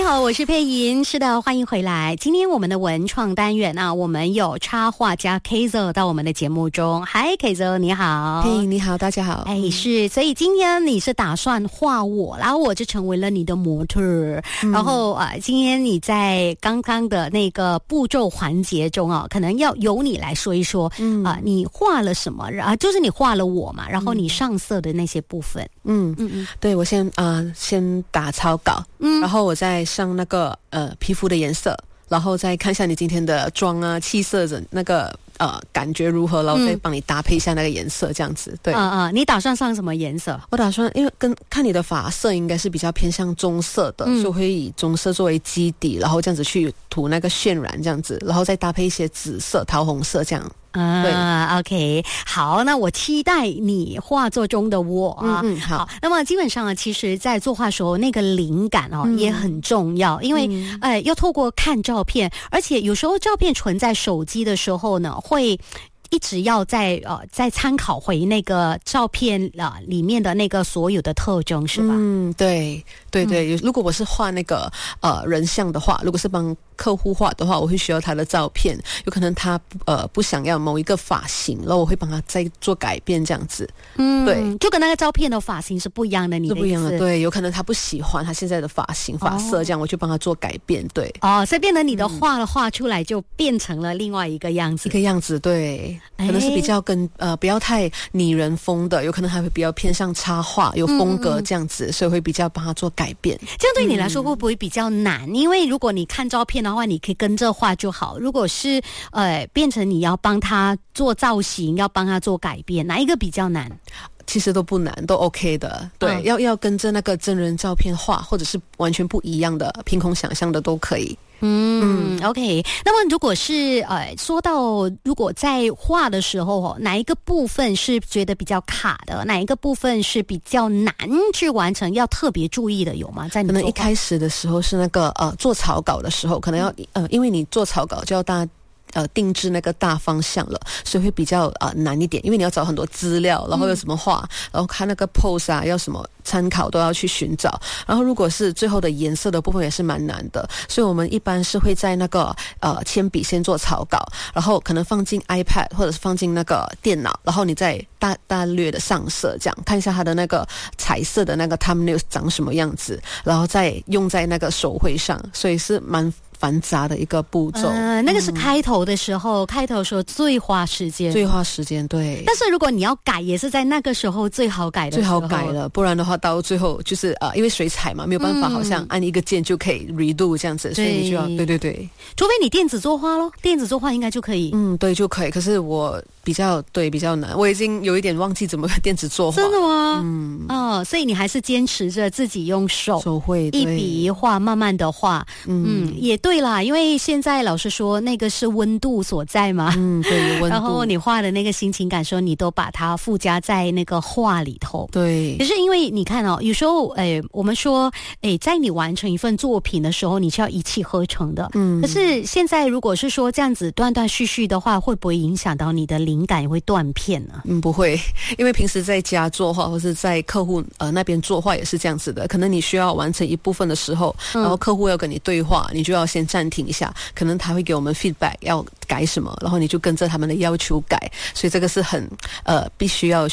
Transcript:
好，我是佩莹。是的，欢迎回来。今天我们的文创单元啊，我们有插画家 Kaiser 到我们的节目中。嗨 Kaiser 你好。 佩莹你好，大家好。 是，所以今天你是打算画我，然后我就成为了你的模特然后今天你在刚刚的那个步骤环节中啊，可能要由你来说一说你画了什么就是你画了我嘛，然后你上色的那些部分。 对，我先打草稿，然后我再上那个皮肤的颜色，然后再看一下你今天的妆啊、气色的那个感觉如何，然后再帮你搭配一下那个颜色，这样子。对， 你打算上什么颜色？ 我打算因为看你的发色应该是比较偏向棕色的，所以我会以棕色作为基底，然后这样子去涂那个渲染，这样子，然后再搭配一些紫色、桃红色这样。对 ，OK， 好，那我期待你画作中的我好。那么基本上其实在作画时候那个灵感也很重要，因为要透过看照片，而且有时候照片存在手机的时候呢，会一直要再参考回那个照片里面的那个所有的特征，是吧？ 对。如果我是画那个人像的话，如果是帮客户画的话，我会需要他的照片，有可能他不想要某一个发型，然后我会帮他再做改变，这样子。对， 就跟那个照片的发型是不一样的，你的意思？是不一样的， 对，有可能他不喜欢他现在的发型、发色，这样我就帮他做改变。对， 所以变得你的画出来就变成了另外一个样子，对， 可能是比较不要太拟人风的，有可能还会比较偏向插画，有风格这样子，所以会比较帮他做改变。 这样对你来说会不会比较难？因为如果你看照片的话，你可以跟着画就好。如果是变成你要帮他做造型，要帮他做改变，哪一个比较难？ 其实都不难，都 OK 的。对，要跟着那个真人照片画，或者是完全不一样的、凭空想象的都可以。 OK。那么如果是说到如果在画的时候哪一个部分是觉得比较卡的，哪一个部分是比较难去完成，要特别注意的有吗？在你可能一开始的时候是那个做草稿的时候，可能要因为你做草稿就要定制那个大方向了，所以会比较难一点，因为你要找很多资料，然后有什么画，然后看那个 pose 要什么参考都要去寻找，然后如果是最后的颜色的部分也是蛮难的，所以我们一般是会在那个铅笔先做草稿，然后可能放进 iPad 或者是放进那个电脑，然后你再大略的上色，这样看一下它的那个彩色的那个 thumbnail 长什么样子，然后再用在那个手绘上，所以是蛮繁杂的一个步骤。 那个是开头的时候最花时间， 对。 但是如果你要改，也是在那个时候最好改的时候， 最好改了，不然的话到最后就是因为水彩嘛，没有办法好像按一个键就可以 redo 这样子，所以你就要对， 除非你电子作画咯，电子作画应该就可以。 对，就可以。可是我比较难，我已经有一点忘记怎么电子作画。 真的吗？所以你还是坚持着自己用手绘， 一笔一画，慢慢的画。也对啦，因为现在老实说，那个是温度所在嘛。 对，有温度。 然后你画的那个心情感受，你都把它附加在那个画里头。 对。 可是因为你看有时候我们说在你完成一份作品的时候，你是要一气呵成的。可是现在如果是说这样子断断续续的话，会不会影响到你的灵感也会断片呢？ 不会，因为平时在家作画或是在客户那边作画也是这样子的。可能你需要完成一部分的时候，然后客户要跟你对话，你就要先暂停一下，可能他会给我们 feedback 要改什么，然后你就跟着他们的要求改，所以这个是很必须要